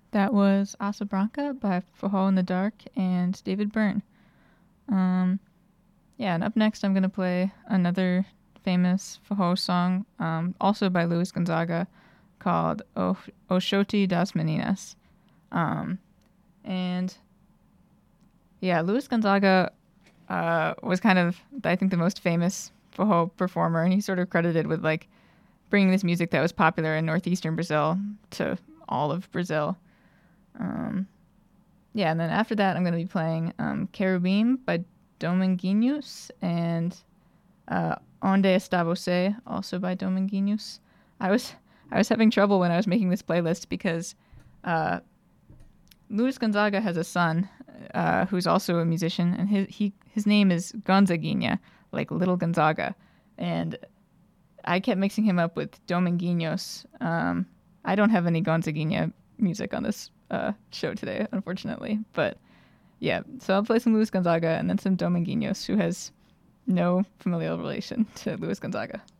That was Asa Branca by Faho in the Dark and David Byrne. Um, yeah, and up next I'm going to play another famous Faho song, also by Luis Gonzaga, called Oshoti das Meninas. Um, and yeah, Luis Gonzaga was kind of, I think, the most famous Faho performer, and he's sort of credited with like bringing this music that was popular in northeastern Brazil to all of Brazil. Um, yeah, and then after that, I'm going to be playing Querubim by Dominguinhos and Onde Está Você, also by Dominguinhos. I was I was having trouble when I was making this playlist because uh, Luis Gonzaga has a son who's also a musician, and his name is Gonzaguinha, like Little Gonzaga, and I kept mixing him up with Dominguinhos. I don't have any Gonzaguinha music on this show today, unfortunately, but yeah, so I'll play some Luis Gonzaga and then some Dominguinhos, who has no familial relation to Luis Gonzaga.